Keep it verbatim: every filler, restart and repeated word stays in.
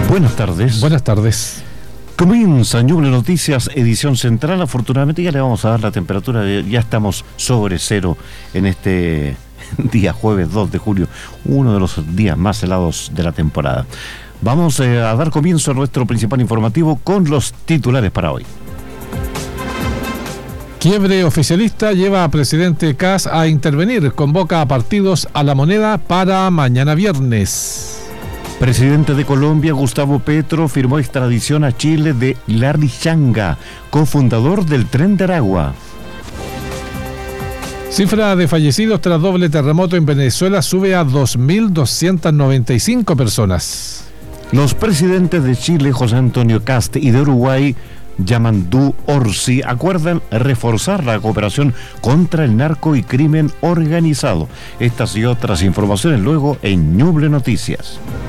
Buenas tardes. Buenas tardes. Comienza Ñuble Noticias, edición central. Afortunadamente ya le vamos a dar la temperatura, de, ya estamos sobre cero en este día jueves dos de julio, uno de los días más helados de la temporada. Vamos eh, a dar comienzo a nuestro principal informativo con los titulares para hoy. Quiebre oficialista lleva a presidente Kast a intervenir, convoca a partidos a La Moneda para mañana viernes. Presidente de Colombia, Gustavo Petro, firmó extradición a Chile de Larry Changa, cofundador del Tren de Aragua. Cifra de fallecidos tras doble terremoto en Venezuela sube a dos mil doscientas noventa y cinco personas. Los presidentes de Chile, José Antonio Kast, y de Uruguay, Yamandu Orsi, acuerdan reforzar la cooperación contra el narco y crimen organizado. Estas y otras informaciones luego en Ñuble Noticias.